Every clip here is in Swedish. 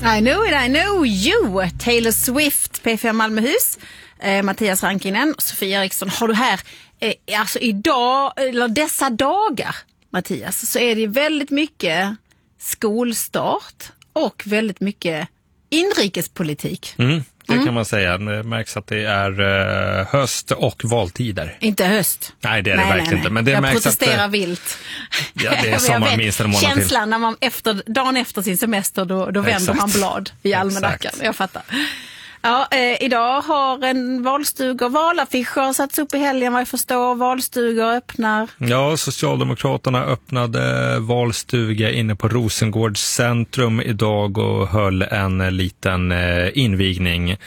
I know you. Taylor Swift, P4 Malmöhus, Mattias Rankinen, Sofia Eriksson. Har du här, alltså idag, eller dessa dagar, Mattias, så är det väldigt mycket skolstart och väldigt mycket inrikespolitik. Det kan man säga. Det märks att det är höst och valtider. Inte höst. Nej, det är det verkligen inte. Men det jag märks protesterar att, vilt. Ja, det är sommar minst en månad till. Känslan när man dagen efter sin semester, då vänder man blad i almanackan. Jag fattar. Ja, idag har en valstuga och valaffischer satts upp i helgen, vad jag förstår. Valstugor öppnar. Ja, Socialdemokraterna öppnade valstuga inne på Rosengårds centrum idag och höll en liten invigning.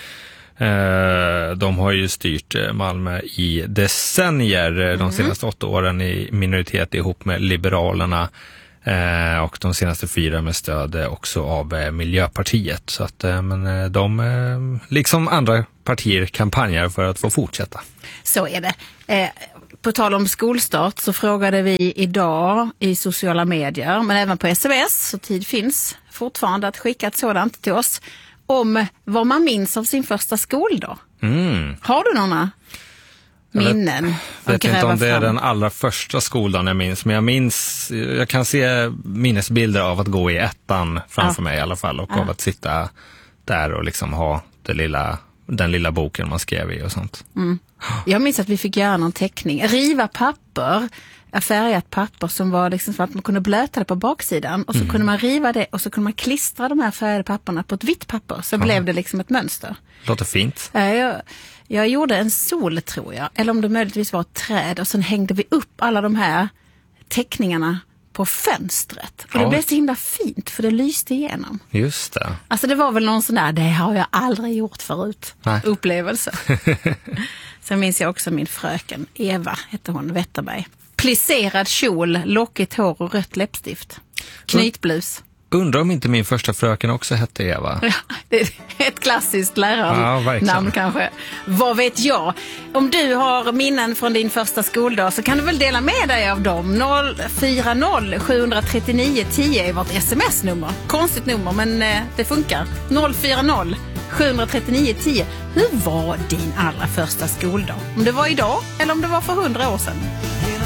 De har ju styrt Malmö i decennier, de senaste 8 åren i minoritet ihop med Liberalerna. Och de senaste 4 med stöd också av Miljöpartiet. Så att, men de, liksom andra partier, kampanjer för att få fortsätta. Så är det. På tal om skolstart så frågade vi idag i sociala medier, men även på sms, så tid finns fortfarande att skicka ett sådant till oss, om vad man minns av sin första skoldag. Har du några minnen? Jag vet inte om det är den allra första skolan jag minns, men jag kan se minnesbilder av att gå i ettan framför mig i alla fall, och av att sitta där och liksom ha den lilla boken man skrev i och sånt. Jag minns att vi fick göra någon teckning, riva papper, färgat papper som var liksom så att man kunde blöta det på baksidan, och så kunde man riva det och så kunde man klistra de här färgade papperna på ett vitt papper, så blev det liksom ett mönster. Låter fint. Jag gjorde en sol, tror jag, eller om det möjligtvis var ett träd, och sen hängde vi upp alla de här teckningarna på fönstret. Och det blev så himla fint, för det lyste igenom. Just det. Alltså det var väl någon sån där, det har jag aldrig gjort förut, upplevelse. Sen minns jag också min fröken, Eva hette hon, Wetterberg. Plisserad kjol, lockigt hår och rött läppstift. Knytblus. Undrar om inte min första fröken också hette Eva. Ja, det är ett klassiskt lärarnamn kanske. Vad vet jag? Om du har minnen från din första skoldag så kan du väl dela med dig av dem. 040 739 10 är vårt sms-nummer. Konstigt nummer, men det funkar. 040 739 10. Hur var din allra första skoldag? Om det var idag eller om det var för 100 år sedan?